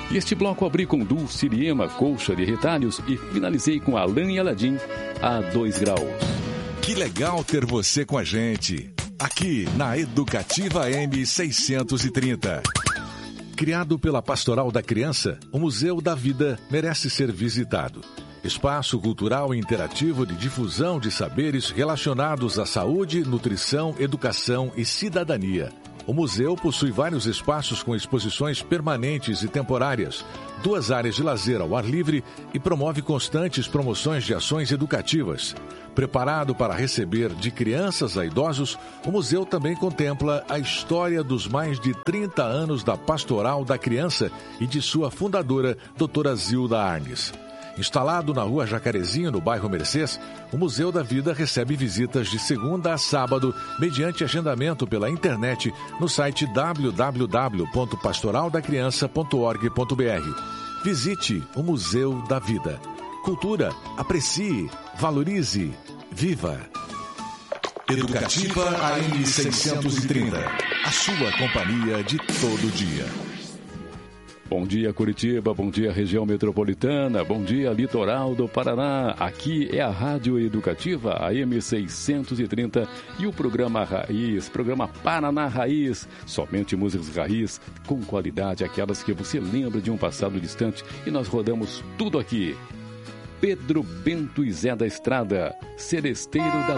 E este bloco abri com Dulce Liema, Colcha de Retalhos, e finalizei com Alan e Aladim, a 2 graus. Que legal ter você com a gente, aqui na Educativa M630. Criado pela Pastoral da Criança, o Museu da Vida merece ser visitado. Espaço cultural e interativo de difusão de saberes relacionados à saúde, nutrição, educação e cidadania. O museu possui vários espaços com exposições permanentes e temporárias, 2 áreas de lazer ao ar livre e promove constantes promoções de ações educativas. Preparado para receber de crianças a idosos, o museu também contempla a história dos mais de 30 anos da Pastoral da Criança e de sua fundadora, doutora Zilda Arnes. Instalado na Rua Jacarezinho, no bairro Mercês, o Museu da Vida recebe visitas de segunda a sábado, mediante agendamento pela internet no site www.pastoraldacriança.org.br. Visite o Museu da Vida. Cultura, aprecie, valorize, viva. Educativa AM 630. A sua companhia de todo dia. Bom dia, Curitiba, bom dia, região metropolitana, bom dia, litoral do Paraná. Aqui é a Rádio Educativa, a M630 e o programa Raiz, programa Paraná Raiz. Somente músicas raiz, com qualidade, aquelas que você lembra de um passado distante. E nós rodamos tudo aqui. Pedro Bento e Zé da Estrada, Celesteiro da